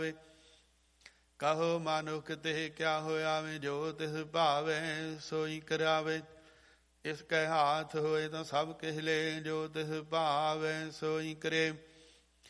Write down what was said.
ਕਹੋ ਮਾਨੁਖ ਤਿਹ ਕਿਆ ਹੋਇਆ ਵੇ, ਜੋ ਤਿਸ ਭਾਵੇ ਸੋਈ ਕਰਾਵੇ। ਇਸ ਕੈ ਹਾਥ ਹੋਏ ਤਾਂ ਸਭ ਕਹਿ ਲੈ, ਜੋ ਤਿਸ ਭਾਵੇ ਸੋਈ ਕਰੇ।